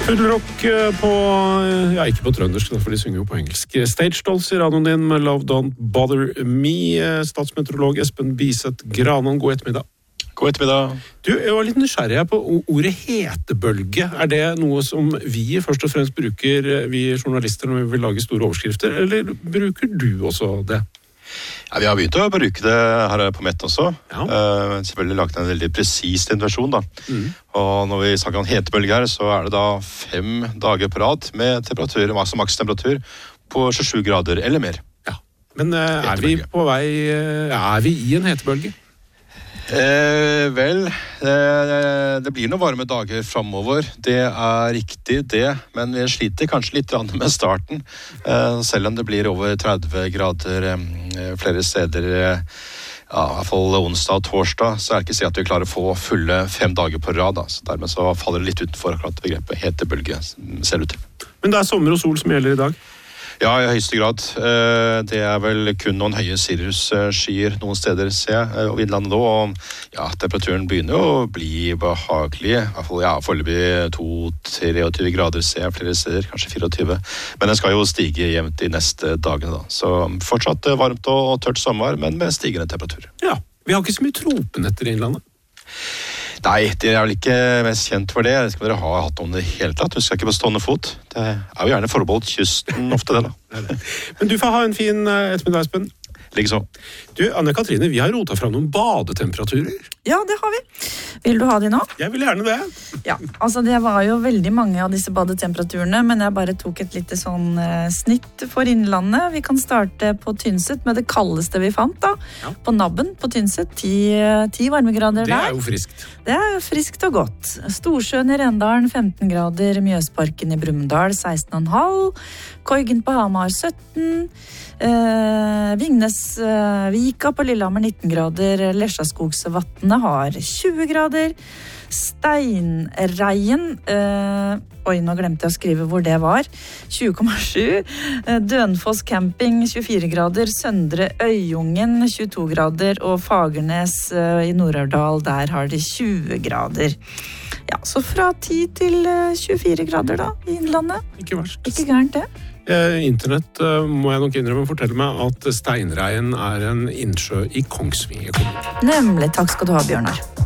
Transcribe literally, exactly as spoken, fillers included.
Puddelrock på, ja, ikke på trøndersk, for de synger jo på engelsk. Stage Dolls I radioen din med Love Don't Bother Me. Statsmeteorolog Espen Biseth Granon, god ettermiddag. God ettermiddag. Du, jeg var litt nysgjerrig på ordet hetebølge. Er det noe som vi først og fremst bruker, vi journalister, når vi vil lage store overskrifter, eller bruker du også det? Ja, vi har begynt å bruke det her på Mett også. Ja. Uh, selvfølgelig lagt en veldig presis innovasjon da. Mm. Og når vi snakker om hetebølge her, så er det da fem dager på rad med temperatur, maks makstemperatur på tjuesju grader eller mer. Ja. Men uh, er vi på vei, uh, er vi I en hetebølge? Eh, vel, eh, det blir noen varme dager fremover. Det er riktig det, men vi sliter kanskje litt med starten. Eh, selv om det blir over tretti grader eh, flere steder, eh, ja, I hvert fall onsdag og torsdag, så er det ikke si at vi klarer å få fulle fem dager på rad. Da. Så dermed så faller det litt utenfor akkurat begrepet hetebølge, ser det ut til. Men det er sommer og sol som gjelder I dag? Ja, I høyeste grad. Det er vel kun noen høye Sirius-skyer noen steder, ser jeg, og Innlandet nå. Og ja, temperaturen begynner å bli behagelig. I hvert fall, ja, foreløpig to til treogtyve grader ser jeg flere steder, kanskje fireogtyve. Men den skal jo stige jevnt de neste dagene da. Så fortsatt varmt og tørt sommer, men med stigende temperatur. Ja, vi har ikke så mye tropenetter I Innlandet. Nei, det er vel ikke mest kjent for det. Det skal dere ha hatt om det hele tatt. Du skal ikke på stående fot. Det er jo gjerne forbeholdt kysten ofte det da. Men du får ha en fin ettermiddag, Espen. Liksom. Du, Anne-Katrine, vi har rotet fram noen badetemperaturer. Ja, det har vi. Vil du ha de nå? Jeg vil gjerne det. Ja, altså det var jo veldig mange av disse badetemperaturene, men jeg bare tok et lite sånn eh, snitt for Innlandet. Vi kan starte på Tynset med det kaldeste vi fant da. Ja. På Nabben på Tynset, ti, ti varmegrader der. Det er jo friskt. Det er jo friskt og godt. Storsjøen I Rendalen, femten grader. Mjøsparken I Brumunddal, seksten komma fem. Koigen på Hamar, sytten. Eh, Vingnesvika på Lillehammer, nitten grader. Lesjaskogsvatnet har tjue grader. Steinreien, eh, oi, nå glemte jeg å skrive hvor det var, tjue komma sju. Eh, Dønfoss camping, tjuefire grader. Søndre Øyungen, tjueto grader. Og Fagernes eh, I Nord-Aurdal, der har de tjue grader. Ja, så fra ti til tjuefire grader da, I Innlandet. Ikke verst. Ikke gærent det. Eh, Internett eh, må jeg nok innrømme fortelle meg at Steinreien er en innsjø I Kongsvinger kommune. Nemlig, takk skal du ha, Bjørnar.